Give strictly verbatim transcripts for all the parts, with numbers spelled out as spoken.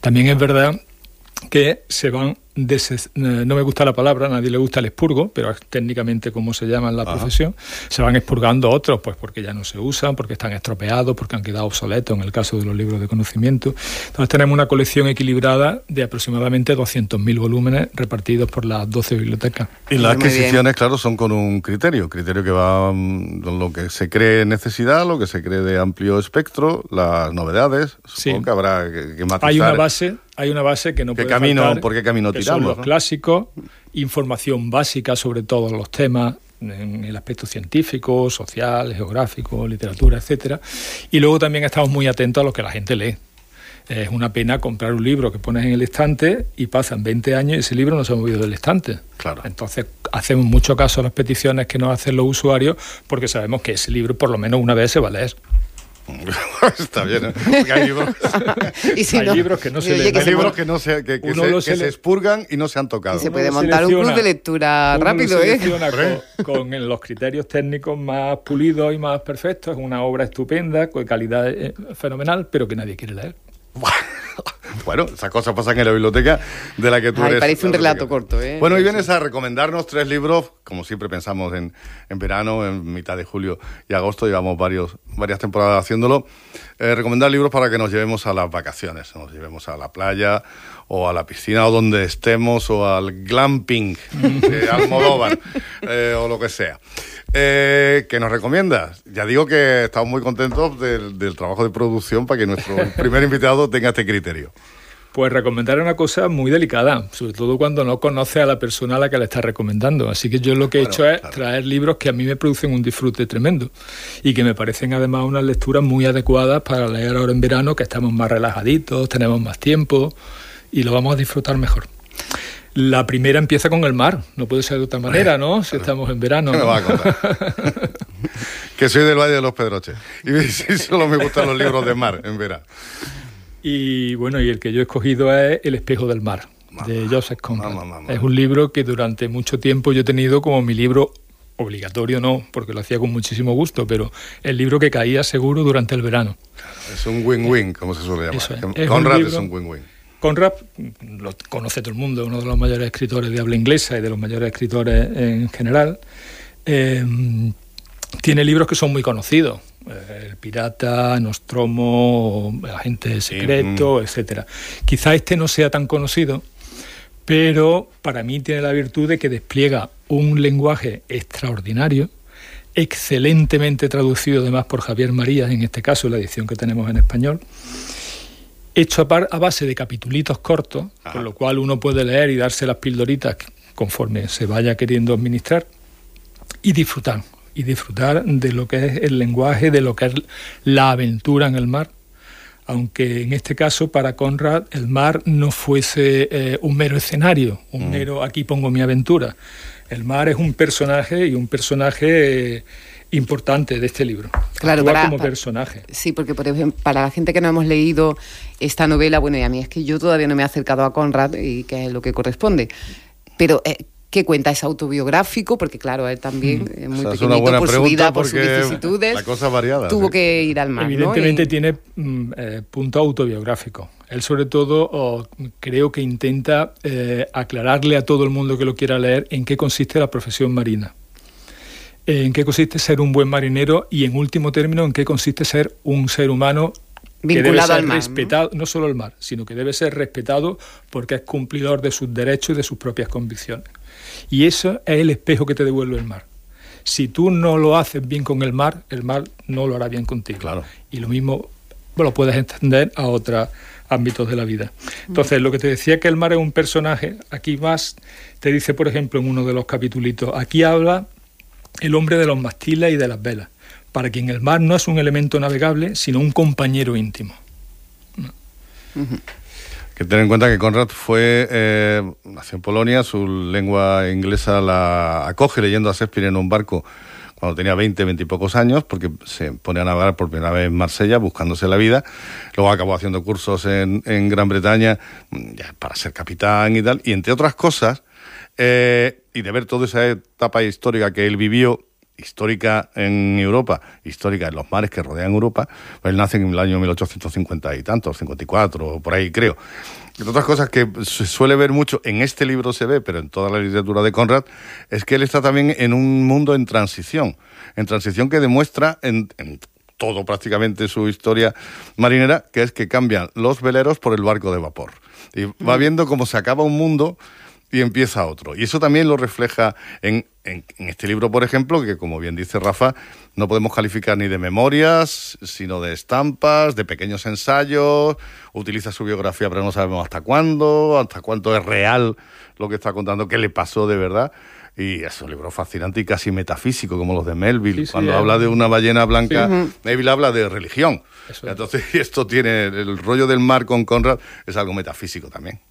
También es verdad que se van, des, no me gusta la palabra, a nadie le gusta el expurgo, pero es técnicamente como se llama en la Ajá. profesión, se van expurgando otros, pues porque ya no se usan, porque están estropeados, porque han quedado obsoletos en el caso de los libros de conocimiento. Entonces tenemos una colección equilibrada de aproximadamente doscientos mil volúmenes repartidos por las doce bibliotecas. Y las adquisiciones, claro, son con un criterio, criterio que va con lo que se cree necesidad, lo que se cree de amplio espectro, las novedades, supongo sí. que habrá que, que matizar. Hay una base... Hay una base que no ¿Qué puede camino, faltar, ¿Por qué camino que tiramos? Son los ¿no? clásicos, información básica sobre todos los temas, en el aspecto científico, social, geográfico, literatura, etcétera. Y luego también estamos muy atentos a lo que la gente lee. Es una pena comprar un libro que pones en el estante y pasan veinte años y ese libro no se ha movido del estante. Claro. Entonces hacemos mucho caso a las peticiones que nos hacen los usuarios porque sabemos que ese libro por lo menos una vez se va a leer. Está bien, ¿eh? Porque hay libros, y si hay no, libros que no se leen. Hay libros que, no se, que, que, se, que se expurgan y no se han tocado. Y se puede montar un club de lectura rápido, ¿eh? Con, con los criterios técnicos más pulidos y más perfectos. Es una obra estupenda, con calidad eh, fenomenal, pero que nadie quiere leer. Bueno, esas cosas pasan en la biblioteca de la que tú Ay, eres. Parece un relato corto, ¿eh? Bueno, y vienes a recomendarnos tres libros, como siempre pensamos en, en verano, en mitad de julio y agosto, llevamos varios, varias temporadas haciéndolo, eh, recomendar libros para que nos llevemos a las vacaciones, nos llevemos a la playa o a la piscina o donde estemos o al glamping de Almodóvar eh, o lo que sea. Eh, ¿Qué nos recomiendas? Ya digo que estamos muy contentos del, del trabajo de producción para que nuestro primer invitado tenga este criterio. Pues recomendar una cosa muy delicada, sobre todo cuando no conoce a la persona a la que le está recomendando. Así que yo lo que he bueno, hecho es claro. traer libros que a mí me producen un disfrute tremendo y que me parecen además unas lecturas muy adecuadas para leer ahora en verano, que estamos más relajaditos, tenemos más tiempo y lo vamos a disfrutar mejor. La primera empieza con el mar, no puede ser de otra manera, ¿no? Si estamos en verano. ¿Qué ¿no? me va a contar? Que soy del Valle de los Pedroches y solo me gustan los libros de mar en verano. Y bueno, y el que yo he escogido es El espejo del mar, mamá, de Joseph Conrad. Mamá, mamá. Es un libro que durante mucho tiempo yo he tenido como mi libro obligatorio, no, porque lo hacía con muchísimo gusto, pero el libro que caía seguro durante el verano. Es un win-win, como se suele llamar. Es. Conrad un es un win-win. Conrad, lo conoce todo el mundo, uno de los mayores escritores de habla inglesa y de los mayores escritores en general. Eh, tiene libros que son muy conocidos. El pirata, Nostromo, el agente secreto, sí. etcétera. Quizá este no sea tan conocido, pero para mí tiene la virtud de que despliega un lenguaje extraordinario, excelentemente traducido además por Javier Marías, en este caso la edición que tenemos en español, hecho a, par, a base de capitulitos cortos, Ajá. con lo cual uno puede leer y darse las pildoritas conforme se vaya queriendo administrar y disfrutar. y disfrutar de lo que es el lenguaje, de lo que es la aventura en el mar, aunque en este caso para Conrad el mar no fuese eh, un mero escenario, un mm. mero aquí pongo mi aventura. El mar es un personaje y un personaje eh, importante de este libro. Claro, para, como para, personaje. Sí, porque por ejemplo, para la gente que no hemos leído esta novela, bueno, y a mí es que yo todavía no me he acercado a Conrad, y que es lo que corresponde, pero... Eh, ¿qué cuenta? ¿Es autobiográfico? Porque claro, él también es muy o sea, pequeñito por su vida, por sus vicisitudes. La cosa es variada. Tuvo ¿sí? que ir al mar, Evidentemente ¿no? Y... tiene eh, punto autobiográfico. Él sobre todo oh, creo que intenta eh, aclararle a todo el mundo que lo quiera leer en qué consiste la profesión marina. En qué consiste ser un buen marinero y en último término en qué consiste ser un ser humano vinculado que debe ser al mar, respetado, ¿no? no solo al mar, sino que debe ser respetado porque es cumplidor de sus derechos y de sus propias convicciones. Y eso es el espejo que te devuelve el mar. Si tú no lo haces bien con el mar, el mar no lo hará bien contigo. Claro. Y lo mismo bueno, lo puedes extender a otros ámbitos de la vida. Entonces, lo que te decía que el mar es un personaje, aquí más te dice, por ejemplo, en uno de los capitulitos, aquí habla el hombre de los mastiles y de las velas, para quien el mar no es un elemento navegable, sino un compañero íntimo. ¿No? Uh-huh. Hay que tener en cuenta que Conrad fue, eh, nació en Polonia, su lengua inglesa la acoge leyendo a Shakespeare en un barco cuando tenía veinte, veinte y pocos años, porque se pone a navegar por primera vez en Marsella buscándose la vida. Luego acabó haciendo cursos en, en Gran Bretaña ya para ser capitán y tal. Y entre otras cosas, eh, y de ver toda esa etapa histórica que él vivió histórica en Europa, histórica en los mares que rodean Europa, pues él nace en el año mil ochocientos cincuenta y tantos, cincuenta y cuatro, por ahí creo. Entre otras cosas que se suele ver mucho, en este libro se ve, pero en toda la literatura de Conrad, es que él está también en un mundo en transición, en transición que demuestra en, en todo prácticamente su historia marinera, que es que cambian los veleros por el barco de vapor. Y va viendo cómo se acaba un mundo y empieza otro. Y eso también lo refleja en, en, en este libro, por ejemplo, que como bien dice Rafa, no podemos calificar ni de memorias, sino de estampas, de pequeños ensayos. Utiliza su biografía, pero no sabemos hasta cuándo, hasta cuánto es real lo que está contando, qué le pasó de verdad. Y es un libro fascinante y casi metafísico, como los de Melville. Sí, sí, Cuando eh, habla de una ballena blanca, sí. Melville habla de religión. Eso. Entonces, esto tiene, el rollo del mar con Conrad es algo metafísico también.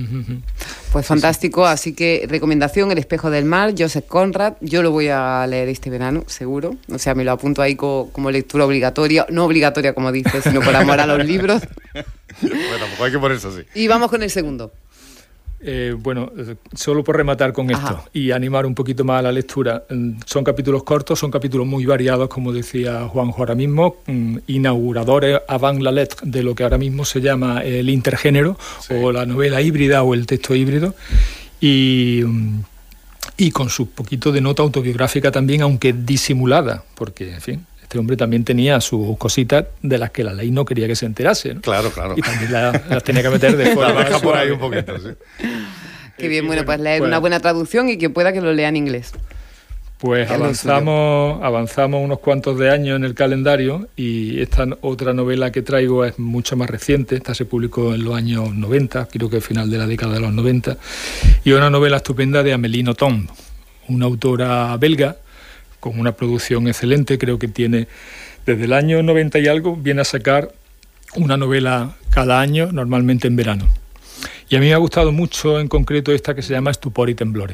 Pues fantástico, así que recomendación, El espejo del mar, Joseph Conrad. Yo lo voy a leer este verano, seguro. O sea, me lo apunto ahí co- como lectura obligatoria. No obligatoria, como dices, sino por amor a los libros. Bueno, pues hay que ponerse así. Y vamos con el segundo. Eh, bueno, solo por rematar con esto Ajá. y animar un poquito más a la lectura. Son capítulos cortos, son capítulos muy variados, como decía Juanjo ahora mismo, inauguradores avant la lettre de lo que ahora mismo se llama el intergénero, sí. o la novela híbrida o el texto híbrido, y, y con su poquito de nota autobiográfica también, aunque disimulada, porque, en fin, este hombre también tenía sus cositas de las que la ley no quería que se enterase, ¿no? Claro, claro. Y también las, las tenía que meter de forma la por ahí un poquito, sí. Qué bien, bueno, pues leer pues, una buena traducción y que pueda que lo lea en inglés. Pues avanzamos, avanzamos unos cuantos de años en el calendario y esta otra novela que traigo es mucho más reciente. Esta se publicó en los años noventa, creo que final de la década de los noventa, y una novela estupenda de Amélie Nothomb, una autora belga con una producción excelente. Creo que tiene, desde el año noventa y algo, viene a sacar una novela cada año, normalmente en verano. Y a mí me ha gustado mucho, en concreto, esta que se llama Estupor y temblores.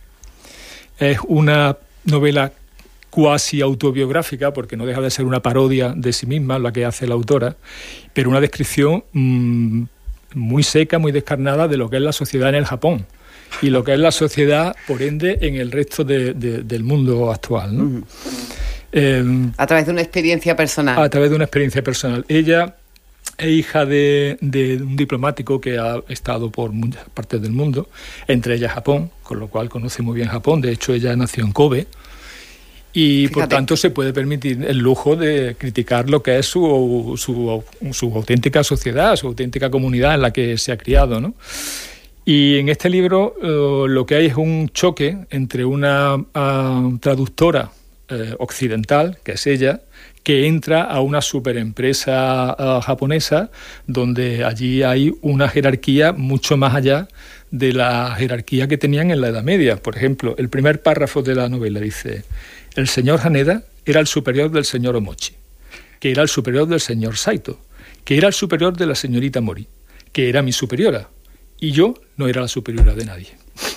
Es una novela cuasi autobiográfica, porque no deja de ser una parodia de sí misma, la que hace la autora, pero una descripción mmm, muy seca, muy descarnada de lo que es la sociedad en el Japón. Y lo que es la sociedad, por ende, en el resto de, de, del mundo actual, ¿no? Uh-huh. eh, a través de una experiencia personal. A través de una experiencia personal. Ella es hija de, de un diplomático que ha estado por muchas partes del mundo, entre ellas Japón, con lo cual conoce muy bien Japón. De hecho, ella nació en Kobe. Y, Fíjate. por tanto, se puede permitir el lujo de criticar lo que es su, su, su auténtica sociedad, su auténtica comunidad en la que se ha criado, ¿no? Y en este libro uh, lo que hay es un choque entre una uh, traductora uh, occidental, que es ella, que entra a una superempresa uh, japonesa, donde allí hay una jerarquía mucho más allá de la jerarquía que tenían en la Edad Media. Por ejemplo, el primer párrafo de la novela dice: el señor Haneda era el superior del señor Omochi, que era el superior del señor Saito, que era el superior de la señorita Mori, que era mi superiora. Y yo no era la superiora de nadie.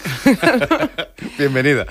Bienvenida.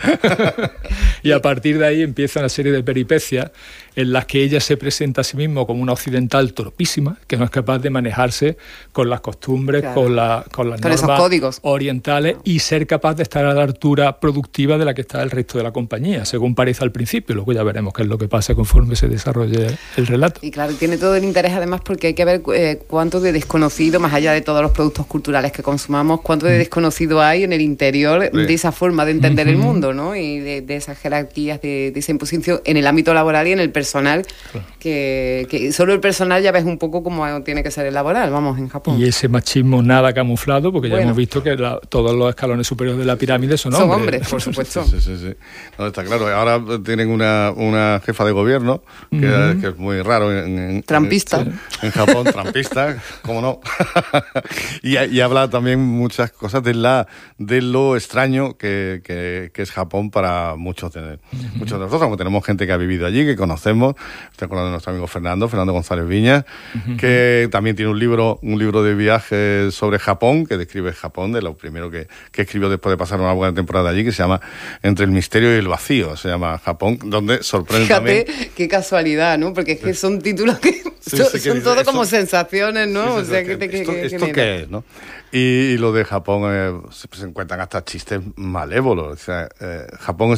Y a partir de ahí empieza una serie de peripecias en las que ella se presenta a sí misma como una occidental torpísima, que no es capaz de manejarse con las costumbres, claro. con, la, con las con normas códigos orientales, y ser capaz de estar a la altura productiva de la que está el resto de la compañía, según parece al principio. Luego ya veremos qué es lo que pasa conforme se desarrolle el relato. Y claro, tiene todo el interés además porque hay que ver eh, cuánto de desconocido, más allá de todos los productos culturales que consumamos, cuánto de desconocido hay en el interior sí. de esa forma de entender uh-huh. el mundo, ¿no? Y de, de esas jerarquías, de, de esa imposición en el ámbito laboral y en el personal, claro. que, que solo el personal ya ves un poco cómo tiene que ser el laboral, vamos, en Japón. Y ese machismo nada camuflado, porque bueno. ya hemos visto que la, todos los escalones superiores de la pirámide son hombres. Son hombres, por supuesto. Sí, sí, sí. No, está claro. Ahora tienen una, una jefa de gobierno, que, uh-huh. que es muy raro. En, en, trampista. En, en Japón, trampista, cómo no. y, y habla también muchas cosas de, la, de lo extraño que, que, que es Japón para muchos de, uh-huh. muchos de nosotros, porque tenemos gente que ha vivido allí, que conocemos. Estoy acordando de nuestro amigo Fernando, Fernando González Viñas, uh-huh. que también tiene un libro, un libro de viajes sobre Japón, que describe Japón, de lo primero que, que escribió después de pasar una buena temporada allí, que se llama Entre el misterio y el vacío, se llama Japón, donde sorprende Fíjate, también. qué casualidad, ¿no? Porque es que son títulos que sí, son, sí, que son todo como sensaciones, ¿no? Sí, sí, o sea, que, que, que, ¿esto, que, esto que qué es, no? Y, y lo de Japón, eh, se, se encuentran hasta chistes malévolos. O sea, eh, Japón es el único sitio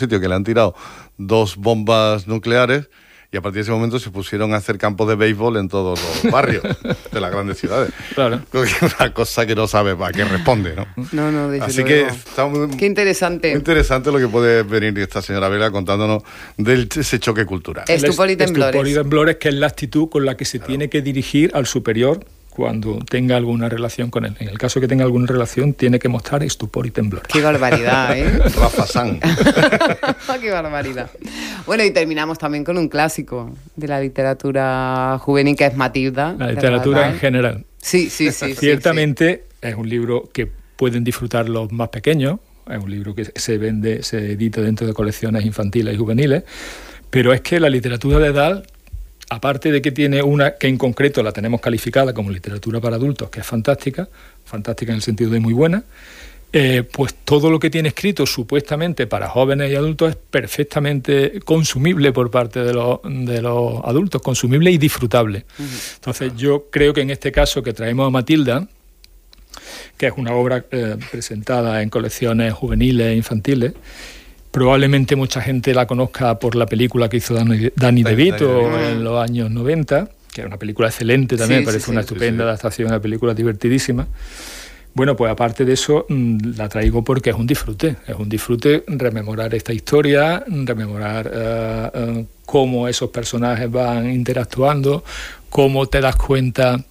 sitio que le han tirado dos bombas nucleares y a partir de ese momento se pusieron a hacer campos de béisbol en todos los barrios de las grandes ciudades. Claro. Una cosa que no sabe para qué responde, ¿no? No, no, desde Así luego. que está muy, qué interesante. muy interesante lo que puede venir esta señora Vela contándonos de ese choque cultural. Estupor y temblores. Estupor y temblores, que es la actitud con la que se claro. tiene que dirigir al superior cuando tenga alguna relación con él. En el caso que tenga alguna relación, tiene que mostrar estupor y temblores. ¡Qué barbaridad, eh! Rafa San. ¡Qué barbaridad! Bueno, y terminamos también con un clásico de la literatura juvenil, que es Matilda. La literatura en general. Sí, sí, sí. Ciertamente sí, sí. es un libro que pueden disfrutar los más pequeños, es un libro que se vende, se edita dentro de colecciones infantiles y juveniles, pero es que la literatura de Dahl, aparte de que tiene una que en concreto la tenemos calificada como literatura para adultos, que es fantástica, fantástica en el sentido de muy buena, eh, pues todo lo que tiene escrito supuestamente para jóvenes y adultos es perfectamente consumible por parte de los, de los adultos, consumible y disfrutable. Uh-huh. Entonces yo creo que en este caso que traemos a Matilda, que es una obra eh, presentada en colecciones juveniles e infantiles, probablemente mucha gente la conozca por la película que hizo Danny, Danny DeVito en los años noventa, que es una película excelente también, sí, parece sí, una sí, estupenda sí, sí. adaptación, una película divertidísima. Bueno, pues aparte de eso, la traigo porque es un disfrute, es un disfrute rememorar esta historia, rememorar uh, uh, cómo esos personajes van interactuando, cómo te das cuenta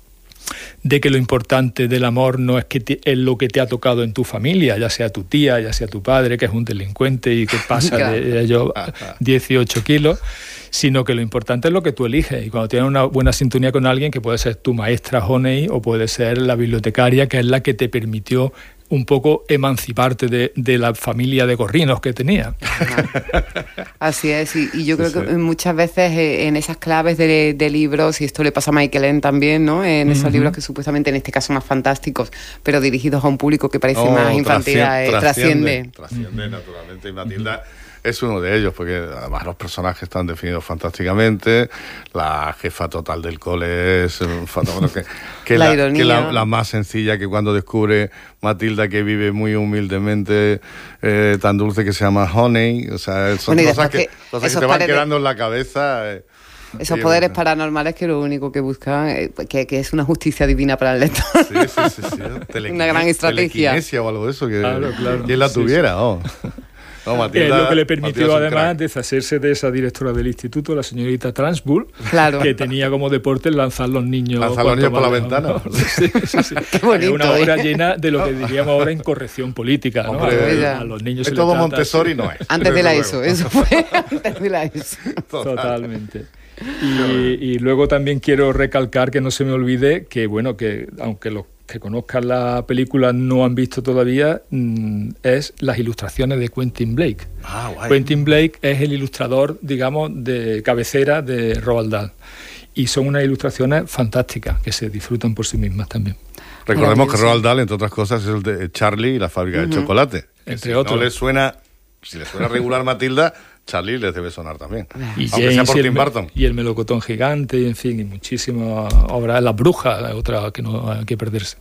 de que lo importante del amor no es que te, es lo que te ha tocado en tu familia, ya sea tu tía, ya sea tu padre, que es un delincuente y que pasa claro. de ellos dieciocho kilos, sino que lo importante es lo que tú eliges. Y cuando tienes una buena sintonía con alguien, que puede ser tu maestra Honey o puede ser la bibliotecaria, que es la que te permitió un poco emanciparte de, de la familia de gorrinos que tenía. Ajá. Así es, y, y yo creo sí, que sí. muchas veces en esas claves de, de libros, y esto le pasa a Michael Ende también, ¿no? En esos uh-huh. libros que supuestamente en este caso más fantásticos, pero dirigidos a un público que parece oh, más infantil, trasciende. Eh, trasciende, trasciende uh-huh. naturalmente, y Matilda es uno de ellos, porque además los personajes están definidos fantásticamente. La jefa total del cole es bueno, que, que, la, la, que la, la más sencilla, que cuando descubre Matilda que vive muy humildemente, eh, tan dulce, que se llama Honey. O sea, son bueno, cosas, que, que, cosas que te van quedando de... en la cabeza. Eh. Esos sí, poderes bueno. paranormales que lo único que buscan eh, que, que es una justicia divina para el lector. Sí, sí, sí, sí. Telequine- una gran estrategia. Telequinesia o algo de eso, que claro, claro. quien la sí, tuviera. Sí. Oh. No, Matilda, es lo que le permitió además crack. deshacerse de esa directora del instituto, la señorita Transbull, claro. que tenía como deporte lanzar los niños, lanzar los niños por la ventana. Sí, sí, sí. Qué bonito, es una obra ¿eh? llena de lo que diríamos ahora incorrección política. ¿No? Hombre, a, a los niños es se todo trata, Montessori, no es. Antes de la ESO, eso fue antes de la ESO. Total. Totalmente. Y, y luego también quiero recalcar, que no se me olvide, que bueno, que aunque los que conozcan la película no han visto todavía, mmm, es las ilustraciones de Quentin Blake. Ah, guay. Quentin Blake es el ilustrador, digamos, de cabecera de Roald Dahl. Y son unas ilustraciones fantásticas, que se disfrutan por sí mismas también. Recordemos que Roald Dahl, entre otras cosas, es el de Charlie y la fábrica uh-huh. de chocolate. Entre si otros. No le suena, si le suena regular Matilda, Charlie les debe sonar también. Y aunque James sea por y, Tim el, Burton. y el melocotón gigante, y en fin, y muchísimas obras. Las brujas, otra que no hay que perderse.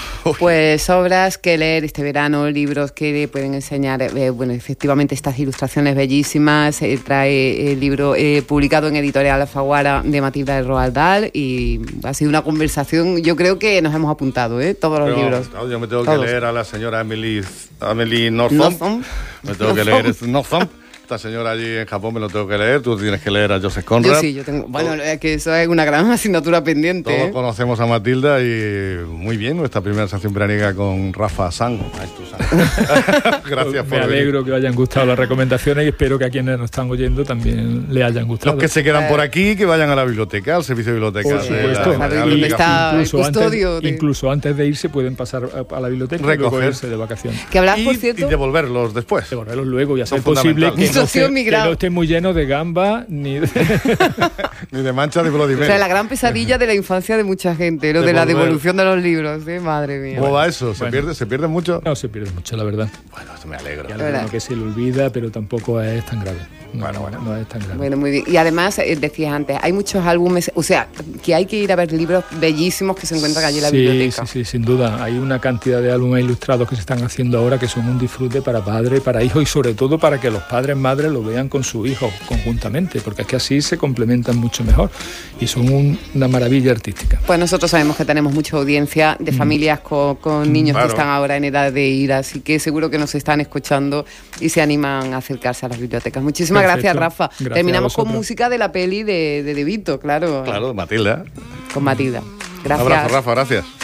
Pues obras que leer este verano, libros que le pueden enseñar, eh, bueno, efectivamente estas ilustraciones bellísimas, eh, trae el libro eh, publicado en Editorial Alfaguara de Matilda de Roald Dahl, y ha sido una conversación, yo creo que nos hemos apuntado, ¿eh? Todos los Pero, libros. Yo me tengo todos. que leer a la señora Emily, Emily Northump. Northump. Me tengo que leer Northump. Esta señora allí en Japón me lo tengo que leer. Tú tienes que leer a Joseph Conrad. Yo sí, yo tengo. Bueno, es que eso es una gran asignatura pendiente. Todos ¿eh? conocemos a Matilda y muy bien nuestra primera estación veraniega con Rafa San. Gracias por Me alegro venir. Que os hayan gustado las recomendaciones y espero que a quienes nos están oyendo también les hayan gustado. Los que se quedan eh. por aquí, que vayan a la biblioteca, al servicio de biblioteca. Por supuesto. ¿Dónde está incluso el custodio? Antes, de... Incluso antes de irse pueden pasar a, a la biblioteca y luego irse de vacaciones. Que habrá, y, por cierto... y devolverlos después. Devolverlos luego y hacer posible que no, se, que no esté muy lleno de gamba ni de... ni de mancha de Bloody Mary. O sea, la gran pesadilla de la infancia de mucha gente, ¿no? De, de la devolución de los libros, ¿eh? Madre mía. ¿Cómo va eso? ¿Se, bueno. pierde, ¿Se pierde mucho? No, se pierde mucho, la verdad. Bueno, esto me alegra. Y algo que se le olvida, pero tampoco es tan grave. no, Bueno, no, bueno. no es tan grave. Bueno, muy bien. Y además, eh, decías antes, hay muchos álbumes, o sea, que hay que ir a ver libros bellísimos que se encuentran allí en la sí, biblioteca. Sí, sí, sin duda. Hay una cantidad de álbumes ilustrados que se están haciendo ahora que son un disfrute para padres, para hijos y sobre todo para que los padres madres lo vean con su hijo conjuntamente, porque es que así se complementan mucho mejor y son un, una maravilla artística. Pues nosotros sabemos que tenemos mucha audiencia de familias con, con niños Claro. que están ahora en edad de ir, así que seguro que nos están escuchando y se animan a acercarse a las bibliotecas. Muchísimas Perfecto. gracias, Rafa. Gracias Terminamos a con vosotros. música de la peli de, de De Vito, claro. Claro, Matilda. Con Matilda. Gracias. Un abrazo, Rafa, gracias.